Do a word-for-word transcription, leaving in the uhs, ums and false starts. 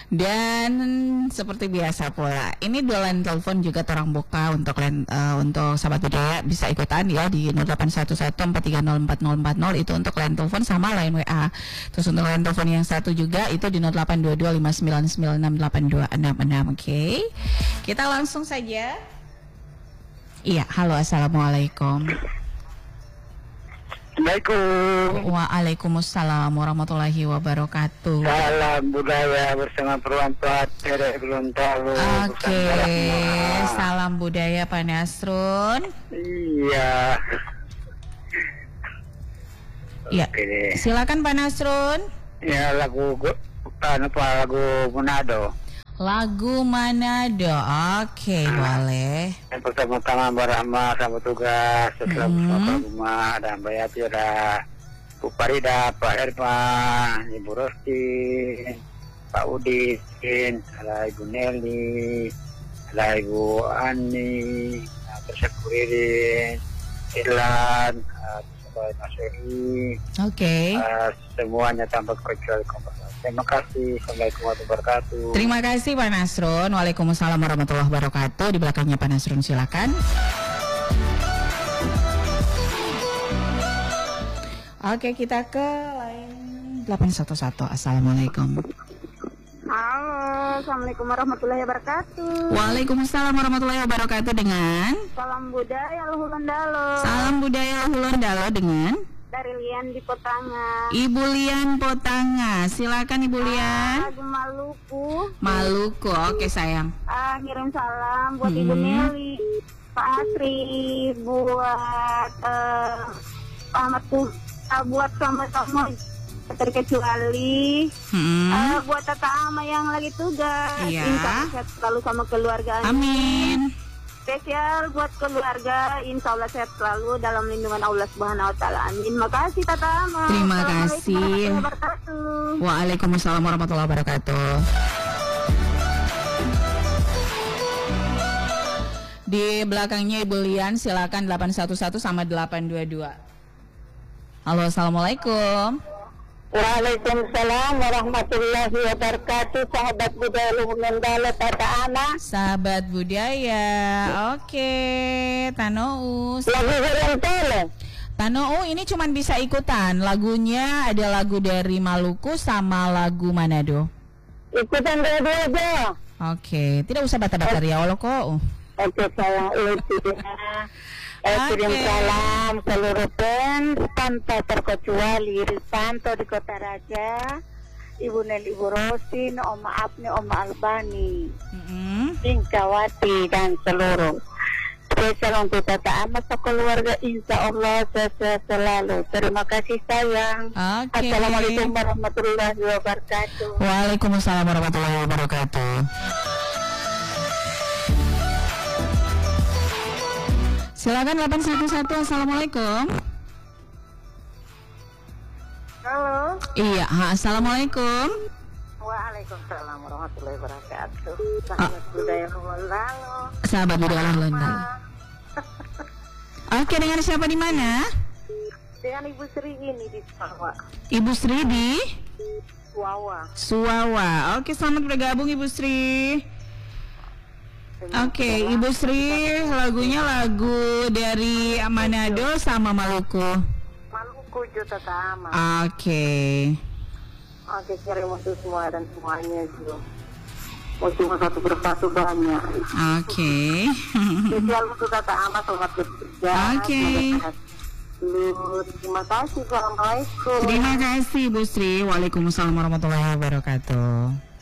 Dan seperti biasa pula, ini dua line telepon juga orang buka untuk line, uh, untuk sahabat budaya bisa ikutan ya di nol delapan satu satu empat tiga nol empat nol empat nol itu untuk line telepon sama line W A. Terus untuk line telepon yang satu juga itu di nol delapan dua dua lima sembilan sembilan enam delapan dua enam enam. Oke. Okay. Kita langsung saja. Iya, halo, assalamualaikum. Assalamualaikum. Waalaikumsalam warahmatullahi wabarakatuh. Salam budaya bersama perempat dari Gorontalo. Oke, okay. Salam budaya Pak Nasrun. Iya. Iya. Okay. Silakan Pak Nasrun. Ya, lagu anu Pak, lagu Manado. Lagu Manado. Oke, okay, ah, boleh. Yang pertama-tama beramah sama tugas setelah mm-hmm. bersama rumah ada Mbak Yati, ada Bu Farida, Pak Herman, Ibu Rosti, Pak Udin, ada Ibu Nelly, ada Ibu Ani, terus Kuririn, Irlan, Mas Eri. Oke. Okay. Uh, semuanya tanpa kecuali kompas. Terima kasih. Assalamualaikum warahmatullahi wabarakatuh. Terima kasih Pak Nasrun. Waalaikumsalam warahmatullahi wabarakatuh. Di belakangnya Pak Nasrun, silakan. Oke, kita ke line delapan satu satu. Assalamualaikum. Halo, assalamualaikum warahmatullahi wabarakatuh. Waalaikumsalam warahmatullahi wabarakatuh. Dengan salam budaya Luhulondalo. Salam budaya Luhulondalo dengan dari Lian di Potanga. Ibu Lian Potanga, silakan Ibu Lian. Ah, lagu Maluku. Maluku, oke sayang. Ah, kirim salam buat hmm. Ibu Nelly, Pak Asri, buat uh, Pak Ahmad Tuh, uh, buat sama-sama terkecuali hmm. uh, buat Tata Ama yang lagi tugas. Iya. Sehat selalu sama keluarga. Amin. Spesial buat keluarga, insya Allah sehat selalu dalam lindungan Allah Subhanahu Wa Taala. Amin. Terima kasih Tata Ama. Terima kasih. Waalaikumsalam warahmatullahi wabarakatuh. Di belakangnya Ibu Lian, silakan delapan satu satu sama delapan dua dua. Halo, assalamualaikum. Waalaikumsalam warahmatullahi wabarakatuh. Sahabat budaya Luhulondalo, Tata Ama. Sahabat budaya, oke. Tanou. Lagu Gorontalo. Tanou ini cuman bisa ikutan. Lagunya ada lagu dari Maluku sama lagu Manado. Ikutan dua-dua aja. Oke, tidak usah bata-bata ya Allah kok. Oke, salah itu ya. Eh, kirim salam seluruh fans tanpa terkecuali Risanto di Kota Raja, Ibu Nelly, Ibu Rosin, Oma Apni, Oma Albani, mm-hmm. Singkawati dan seluruh. Spesial untuk Tata Ama sekeluarga, insya Allah sehat selalu. Terima kasih sayang. Okay. Assalamualaikum warahmatullahi wabarakatuh. Waalaikumsalam warahmatullahi wabarakatuh. Silakan delapan satu satu. Assalamualaikum. Halo. Iya, ha, assalamualaikum. Waalaikumsalam warahmatullahi wabarakatuh. Sahabat ah. budaya Luhulondalo. Sahabat budaya Luhulondalo. Oke, dengan siapa di mana? Dengan Ibu Sri ini di Suwawa. Ibu Sri di Suwawa. Suwawa. Oke, selamat bergabung Ibu Sri. Oke, okay, Ibu Sri, lagunya lagu dari Manado sama Maluku. Maluku juga sama. Oke. Okay. Oke, okay, kirim untuk semua dan semuanya juga. Mau cuma satu persatu banyak. Oke. Okay. Spesial untuk Tata Ama, selamat bekerja. Oke. Okay. Terima kasih. Assalamualaikum. Terima kasih Ibu Sri. Waalaikumsalam warahmatullahi wabarakatuh.